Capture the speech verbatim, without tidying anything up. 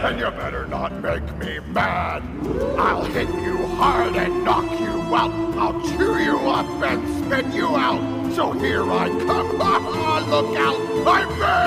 And you better not make me mad. I'll hit you hard and knock you out. I'll chew you up and spit you out. So here I come. Look out! I'm back!